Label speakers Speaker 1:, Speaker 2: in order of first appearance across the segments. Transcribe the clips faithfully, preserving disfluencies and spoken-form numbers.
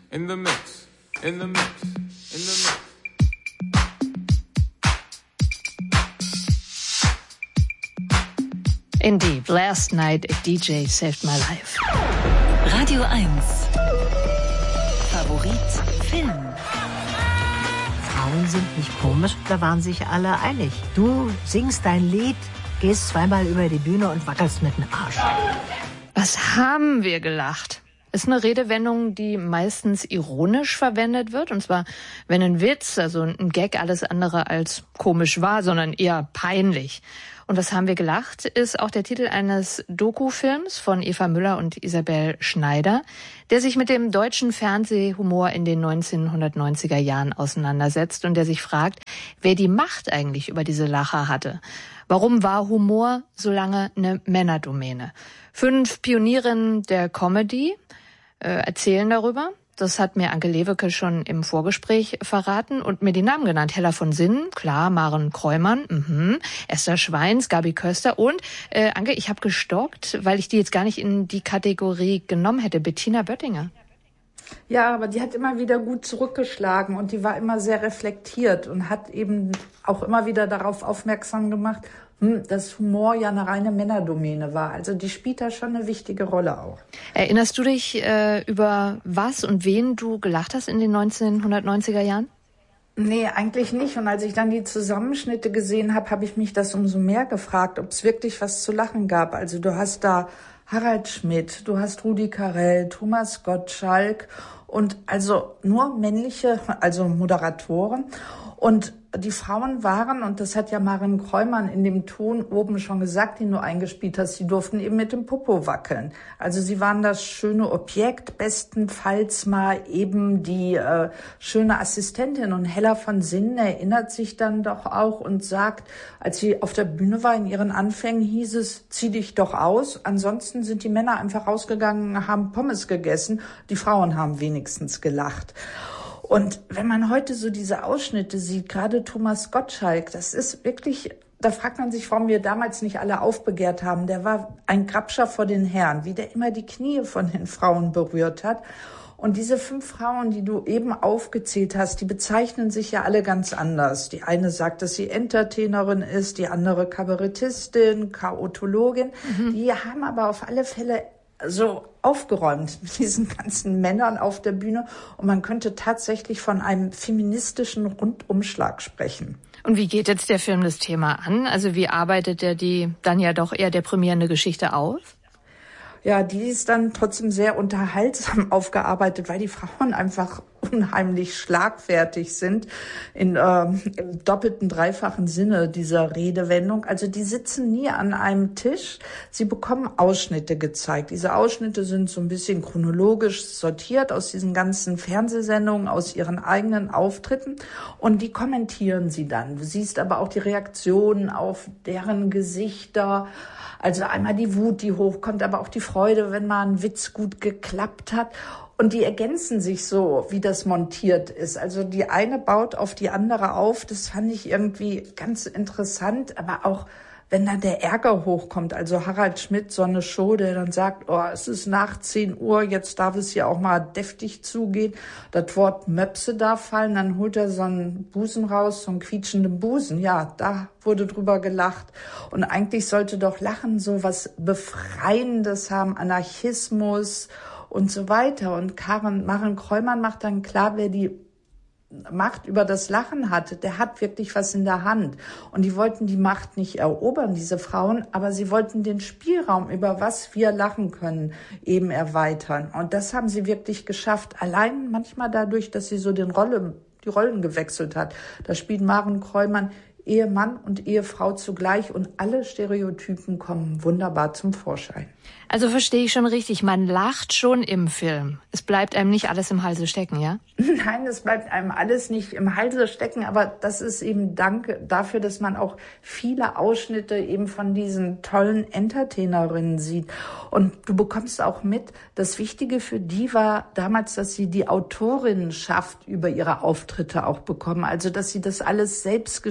Speaker 1: in the mix, in the mix, in the mix.
Speaker 2: Indeed, last night a D J saved my life.
Speaker 3: Radio eins. Favorit Film.
Speaker 4: Frauen sind nicht komisch, da waren sich alle einig. Du singst dein Lied, gehst zweimal über die Bühne und wackelst mit dem Arsch.
Speaker 2: Was haben wir gelacht? Ist eine Redewendung, die meistens ironisch verwendet wird. Und zwar, wenn ein Witz, also ein Gag, alles andere als komisch war, sondern eher peinlich. Und was haben wir gelacht, ist auch der Titel eines Dokufilms von Eva Müller und Isabel Schneider, der sich mit dem deutschen Fernsehhumor in den neunzehnhundertneunziger Jahren auseinandersetzt und der sich fragt, wer die Macht eigentlich über diese Lacher hatte. Warum war Humor so lange eine Männerdomäne? Fünf Pionierinnen der Comedy äh, erzählen darüber. Das hat mir Anke Lewicke schon im Vorgespräch verraten und mir die Namen genannt. Hella von Sinnen, klar, Maren Kreumann, mhm, Esther Schweins, Gabi Köster und, äh, Anke, ich habe gestockt, weil ich die jetzt gar nicht in die Kategorie genommen hätte, Bettina Böttinger.
Speaker 5: Ja, aber die hat immer wieder gut zurückgeschlagen und die war immer sehr reflektiert und hat eben auch immer wieder darauf aufmerksam gemacht, hm, dass Humor ja eine reine Männerdomäne war. Also die spielt da schon eine wichtige Rolle auch.
Speaker 2: Erinnerst du dich, äh, über was und wen du gelacht hast in den neunzehnhundertneunziger Jahren?
Speaker 5: Nee, eigentlich nicht. Und als ich dann die Zusammenschnitte gesehen habe, habe ich mich das umso mehr gefragt, ob es wirklich was zu lachen gab. Also du hast da Harald Schmidt, du hast Rudi Carrell, Thomas Gottschalk und also nur männliche, also Moderatoren. Und die Frauen waren, und das hat ja Maren Kreumann in dem Ton oben schon gesagt, den du eingespielt hast, sie durften eben mit dem Popo wackeln. Also sie waren das schöne Objekt, bestenfalls mal eben die äh, schöne Assistentin. Und Hella von Sinnen erinnert sich dann doch auch und sagt, als sie auf der Bühne war in ihren Anfängen, hieß es, zieh dich doch aus. Ansonsten sind die Männer einfach rausgegangen, haben Pommes gegessen. Die Frauen haben wenigstens gelacht. Und wenn man heute so diese Ausschnitte sieht, gerade Thomas Gottschalk, das ist wirklich, da fragt man sich, warum wir damals nicht alle aufbegehrt haben. Der war ein Grabscher vor den Herren, wie der immer die Knie von den Frauen berührt hat. Und diese fünf Frauen, die du eben aufgezählt hast, die bezeichnen sich ja alle ganz anders. Die eine sagt, dass sie Entertainerin ist, die andere Kabarettistin, Chaotologin. Mhm. Die haben aber auf alle Fälle so aufgeräumt mit diesen ganzen Männern auf der Bühne. Und man könnte tatsächlich von einem feministischen Rundumschlag sprechen.
Speaker 2: Und wie geht jetzt der Film das Thema an? Also wie arbeitet er die dann ja doch eher deprimierende Geschichte auf?
Speaker 5: Ja, die ist dann trotzdem sehr unterhaltsam aufgearbeitet, weil die Frauen einfach unheimlich schlagfertig sind, in äh, im doppelten, dreifachen Sinne dieser Redewendung. Also die sitzen nie an einem Tisch, sie bekommen Ausschnitte gezeigt. Diese Ausschnitte sind so ein bisschen chronologisch sortiert aus diesen ganzen Fernsehsendungen, aus ihren eigenen Auftritten und die kommentieren sie dann. Du siehst aber auch die Reaktionen auf deren Gesichter. Also einmal die Wut, die hochkommt, aber auch die Freude, wenn mal ein Witz gut geklappt hat. Und die ergänzen sich so, wie das montiert ist. Also die eine baut auf die andere auf. Das fand ich irgendwie ganz interessant. Aber auch, wenn dann der Ärger hochkommt. Also Harald Schmidt, so eine Show, der dann sagt, oh, es ist nach zehn Uhr, jetzt darf es hier auch mal deftig zugehen. Das Wort Möpse darf fallen. Dann holt er so einen Busen raus, so einen quietschenden Busen. Ja, da wurde drüber gelacht. Und eigentlich sollte doch Lachen so was Befreiendes haben, Anarchismus und so weiter. Und Karen, Maren Kreumann macht dann klar, wer die Macht über das Lachen hat, der hat wirklich was in der Hand. Und die wollten die Macht nicht erobern, diese Frauen, aber sie wollten den Spielraum, über was wir lachen können, eben erweitern. Und das haben sie wirklich geschafft. Allein manchmal dadurch, dass sie so den Rolle, die Rollen gewechselt hat. Da spielt Maren Kreumann Ehemann und Ehefrau zugleich und alle Stereotypen kommen wunderbar zum Vorschein.
Speaker 2: Also verstehe ich schon richtig, man lacht schon im Film. Es bleibt einem nicht alles im Halse stecken, ja?
Speaker 5: Nein, es bleibt einem alles nicht im Halse stecken, aber das ist eben Dank dafür, dass man auch viele Ausschnitte eben von diesen tollen Entertainerinnen sieht. Und du bekommst auch mit, das Wichtige für die war damals, dass sie die Autorinnenschaft über ihre Auftritte auch bekommen. Also, dass sie das alles selbst geschrieben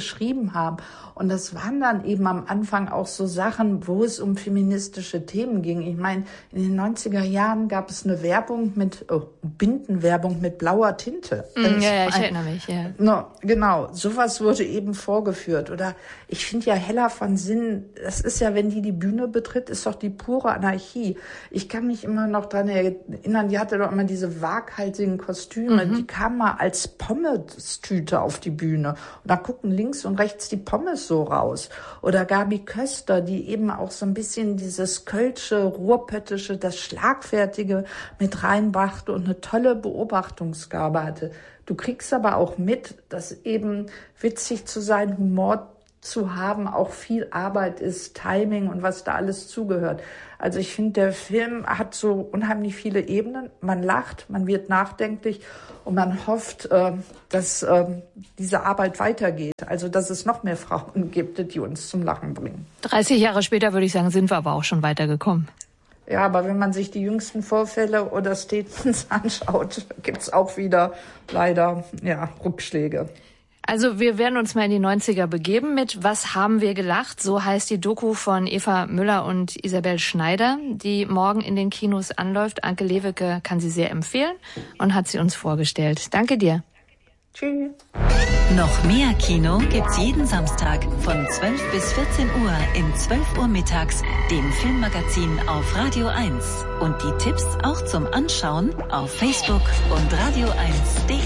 Speaker 5: geschrieben haben. Und das waren dann eben am Anfang auch so Sachen, wo es um feministische Themen ging. Ich meine, in den neunziger Jahren gab es eine Werbung mit, oh, Bindenwerbung mit blauer Tinte.
Speaker 2: Mm, ja, ja, ich erinnere mich, ja.
Speaker 5: No, genau, sowas wurde eben vorgeführt. Oder ich finde ja Hella von Sinnen, das ist ja, wenn die die Bühne betritt, ist doch die pure Anarchie. Ich kann mich immer noch dran erinnern, die hatte doch immer diese waghalsigen Kostüme, mhm. die kam mal als Pommes-Tüte auf die Bühne. Und da gucken links und rechts die Pommes so raus. Oder Gabi Köster, die eben auch so ein bisschen dieses kölsche, ruhrpöttische, das Schlagfertige mit reinbrachte und eine tolle Beobachtungsgabe hatte. Du kriegst aber auch mit, dass eben witzig zu sein, Humor zu haben, auch viel Arbeit ist, Timing und was da alles zugehört. Also ich finde, der Film hat so unheimlich viele Ebenen. Man lacht, man wird nachdenklich und man hofft, äh, dass äh, diese Arbeit weitergeht. Also dass es noch mehr Frauen gibt, die uns zum Lachen bringen.
Speaker 2: dreißig Jahre später, würde ich sagen, sind wir aber auch schon weitergekommen.
Speaker 5: Ja, aber wenn man sich die jüngsten Vorfälle oder Statements anschaut, gibt's auch wieder leider ja Rückschläge.
Speaker 2: Also wir werden uns mal in die neunziger begeben mit Was haben wir gelacht? So heißt die Doku von Eva Müller und Isabel Schneider, die morgen in den Kinos anläuft. Anke Lewicke kann sie sehr empfehlen und hat sie uns vorgestellt. Danke dir.
Speaker 5: Tschüss.
Speaker 3: Noch mehr Kino gibt's jeden Samstag von zwölf bis vierzehn Uhr in zwölf Uhr mittags, dem Filmmagazin auf Radio eins. Und die Tipps auch zum Anschauen auf Facebook und radio eins punkt de.